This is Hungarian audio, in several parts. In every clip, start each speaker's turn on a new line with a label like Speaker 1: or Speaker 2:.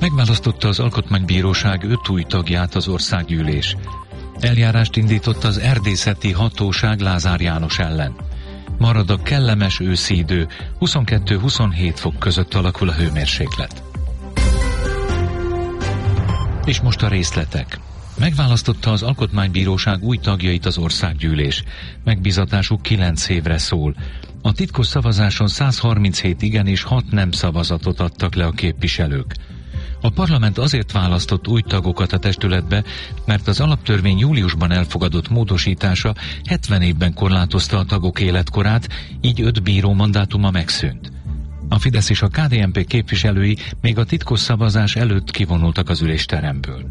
Speaker 1: Megválasztotta az Alkotmánybíróság 5 új tagját az országgyűlés. Eljárást indított az erdészeti hatóság Lázár János ellen. Marad a kellemes őszi idő, 22-27 fok között alakul a hőmérséklet. És most a részletek. Megválasztotta az Alkotmánybíróság új tagjait az országgyűlés. Megbízatásuk 9 évre szól. A titkos szavazáson 137 igen és 6 nem szavazatot adtak le a képviselők. A parlament azért választott új tagokat a testületbe, mert az alaptörvény júliusban elfogadott módosítása 70 évben korlátozta a tagok életkorát, így 5 bíró mandátuma megszűnt. A Fidesz és a KDNP képviselői még a titkos szavazás előtt kivonultak az ülésteremből.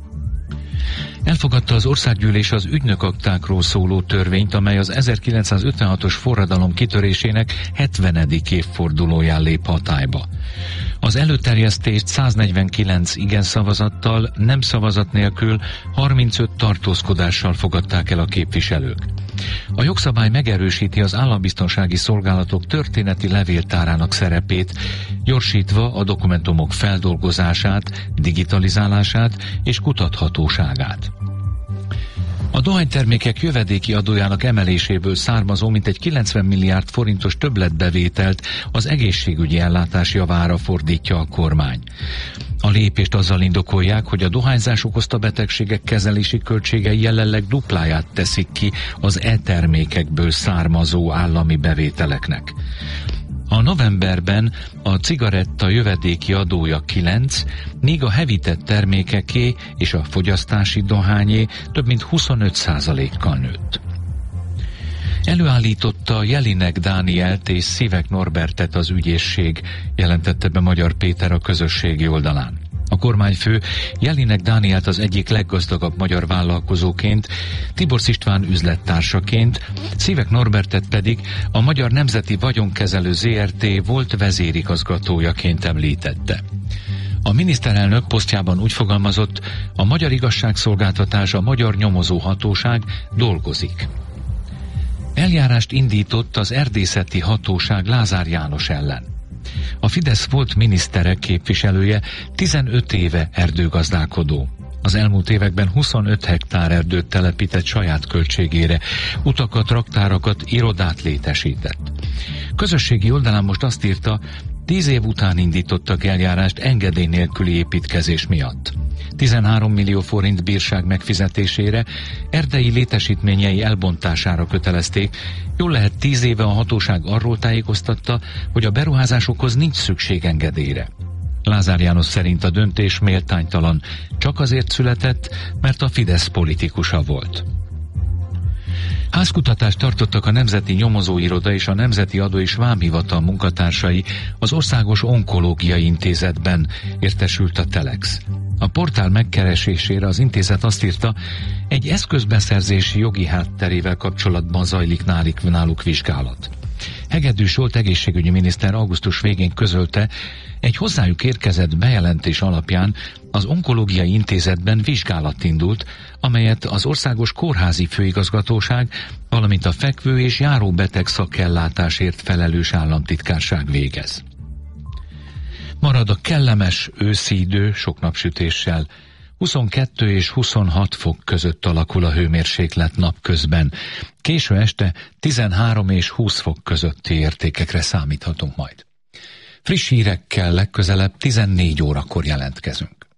Speaker 1: Elfogadta az országgyűlés az ügynökaktákról szóló törvényt, amely az 1956-os forradalom kitörésének 70. évfordulóján lép hatályba. Az előterjesztést 149 igen szavazattal, nem szavazat nélkül 35 tartózkodással fogadták el a képviselők. A jogszabály megerősíti az állambiztonsági szolgálatok történeti levéltárának szerepét, gyorsítva a dokumentumok feldolgozását, digitalizálását és kutathatóságát. A dohánytermékek jövedéki adójának emeléséből származó mintegy 90 milliárd forintos többletbevételt az egészségügyi ellátás javára fordítja a kormány. A lépést azzal indokolják, hogy a dohányzás okozta betegségek kezelési költségei jelenleg dupláját teszik ki az e-termékekből származó állami bevételeknek. A novemberben a cigaretta jövedéki adója 9, míg a hevített termékeké és a fogyasztási dohányé több mint 25%-kal nőtt. Előállította Jelinek Dánielt és Szivek Norbertet az ügyészség, jelentette be Magyar Péter a közösségi oldalán. A kormányfő Jelinek Dánielt az egyik leggazdagabb magyar vállalkozóként, Tiborcs István üzlettársaként, Szivek Norbertet pedig a Magyar Nemzeti Vagyonkezelő ZRT volt vezérigazgatójaként említette. A miniszterelnök posztjában úgy fogalmazott, a magyar igazságszolgáltatás, a magyar nyomozó hatóság dolgozik. Eljárást indított az erdészeti hatóság Lázár János ellen. A Fidesz volt minisztere képviselője 15 éve erdőgazdálkodó. Az elmúlt években 25 hektár erdőt telepített saját költségére, utakat, raktárakat, irodát létesített. Közösségi oldalán most azt írta, 10 év után indítottak eljárást engedély nélküli építkezés miatt. 13 millió forint bírság megfizetésére, erdei létesítményei elbontására kötelezték. Jól lehet 10 éve a hatóság arról tájékoztatta, hogy a beruházásokhoz nincs szükség engedélyre. Lázár János szerint a döntés méltánytalan, csak azért született, mert a Fidesz politikusa volt. Házkutatást tartottak a Nemzeti Nyomozóiroda és a Nemzeti Adó- és Vámhivatal munkatársai az Országos Onkológiai Intézetben, értesült a Telex. A portál megkeresésére az intézet azt írta, egy eszközbeszerzési jogi hátterével kapcsolatban zajlik náluk vizsgálat. Hegedű Zsolt egészségügyi miniszter augusztus végén közölte, egy hozzájuk érkezett bejelentés alapján az Onkológiai Intézetben vizsgálat indult, amelyet az Országos Kórházi Főigazgatóság, valamint a fekvő- és járóbeteg szakellátásért felelős államtitkárság végez. Marad a kellemes őszi idő sok napsütéssel. 22 és 26 fok között alakul a hőmérséklet napközben. Késő este 13 és 20 fok közötti értékekre számíthatunk majd. Friss hírekkel legközelebb 14 órakor jelentkezünk.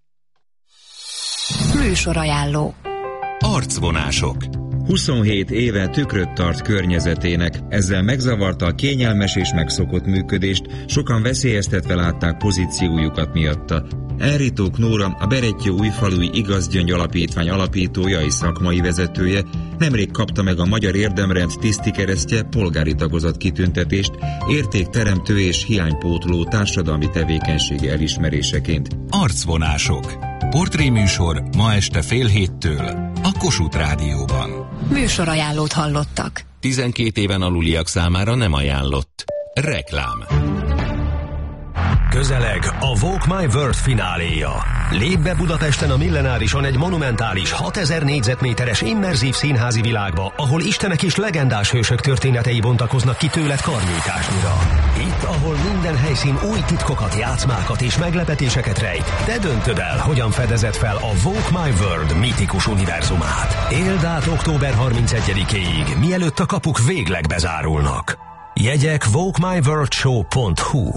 Speaker 2: Műsorajánló.
Speaker 3: Arcvonások. 27 éve tükröt tart környezetének, ezzel megzavarta a kényelmes és megszokott működést, sokan veszélyeztetve látták pozíciójukat miatta. Enritók Nóra, a Berettyó-Újfalui Igazgyöngy Alapítvány alapítója és szakmai vezetője nemrég kapta meg a Magyar Érdemrend tisztikeresztje polgári tagozat kitüntetést, értékteremtő és hiánypótló társadalmi tevékenysége elismeréseként.
Speaker 4: Arcvonások. Portréműsor ma este 6:30 a Kossuth Rádióban.
Speaker 2: Műsorajánlót hallottak.
Speaker 3: 12 éven aluliak számára nem ajánlott. Reklám.
Speaker 5: Közeleg a Walk My World fináléja. Lépj be Budapesten a Millenárison egy monumentális 6000 négyzetméteres immerzív színházi világba, ahol istenek és legendás hősök történetei bontakoznak ki tőled karnyújtásnyira. Itt, ahol minden helyszín új titkokat, játszmákat és meglepetéseket rejt, te döntöd el, hogyan fedezed fel a Walk My World mítikus univerzumát. Éld át október 31-éig, mielőtt a kapuk végleg bezárulnak. Jegyek walkmyworldshow.hu.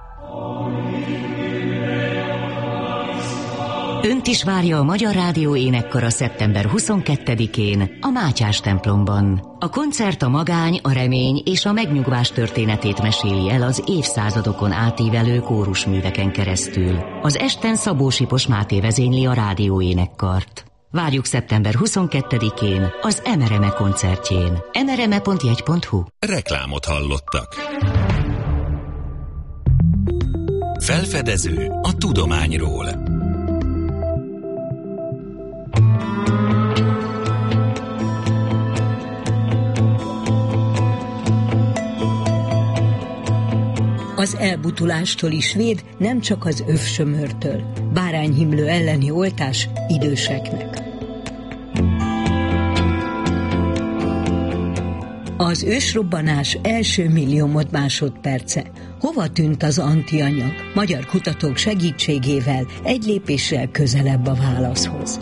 Speaker 6: Önt is várja a Magyar Rádió énekkara szeptember 22-én a Mátyás templomban. A koncert a magány, a remény és a megnyugvás történetét meséli el az évszázadokon átívelő kórusműveken keresztül. Az esten Szabó Sipos Máté vezényli a rádió énekkart. Várjuk szeptember 22-én az Emereme koncertjén. emereme.jegy.hu.
Speaker 4: Reklámot hallottak. Felfedező a tudományról.
Speaker 7: Az elbutulástól is véd, nem csak az övsömörtől. Bárányhimlő elleni oltás időseknek. Az ősrobbanás első millió másodperce. Hova tűnt az antianyag? Magyar kutatók segítségével egy lépéssel közelebb a válaszhoz.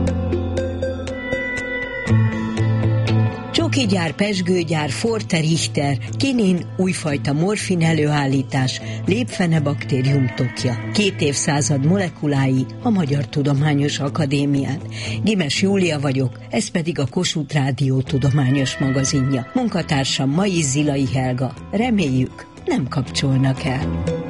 Speaker 7: Csokigyár, pezsgőgyár, Forte Richter, kinin újfajta morfin előállítás, lépfenebaktérium tokja. 2 évszázad molekulái a Magyar Tudományos Akadémián. Gimes Júlia vagyok, ez pedig a Kossuth Rádió tudományos magazinja. Munkatársam Mai Zilai Helga. Reméljük, nem kapcsolnak el.